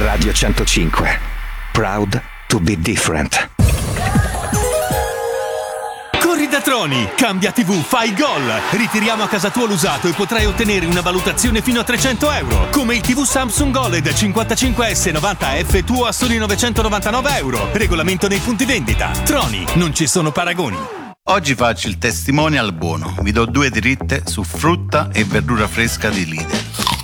Radio 105. Proud to be different. Corri da Troni, cambia TV, fai gol. Ritiriamo a casa tua l'usato e potrai ottenere una valutazione fino a 300 euro. Come il TV Samsung OLED 55S 90F tuo a soli 999 euro. Regolamento nei punti vendita. Troni, non ci sono paragoni. Oggi faccio il testimonial buono. Vi do 2 dritte su frutta e verdura fresca di Lidl.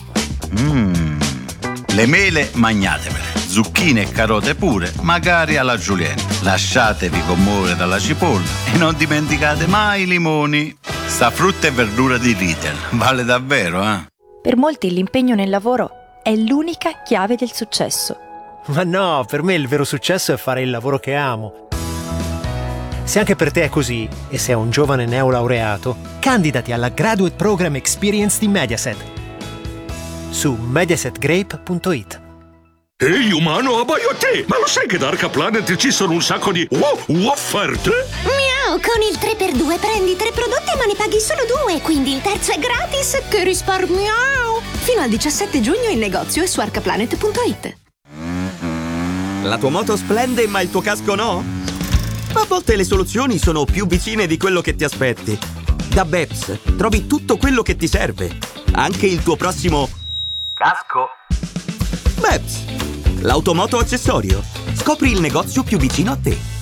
Le mele magnatemele, zucchine e carote pure, magari alla julienne. Lasciatevi commuovere dalla cipolla e non dimenticate mai i limoni. Sta frutta e verdura di Lidl vale davvero, eh? Per molti l'impegno nel lavoro è l'unica chiave del successo. Ma no, per me il vero successo è fare il lavoro che amo. Se anche per te è così, e sei un giovane neolaureato, candidati alla Graduate Program Experience di Mediaset su mediasetgrape.it. Ehi umano, abbaio a te! Ma lo sai che da Arca Planet ci sono un sacco di offerte? Miau, con il 3x2 prendi 3 prodotti ma ne paghi solo 2, quindi il terzo è gratis! Che risparmiao! Fino al 17 giugno in negozio e su arcaplanet.it. La tua moto splende ma il tuo casco no? A volte le soluzioni sono più vicine di quello che ti aspetti. Da Beps trovi tutto quello che ti serve, anche il tuo prossimo casco. Beps, l'automoto accessorio. Scopri il negozio più vicino a te.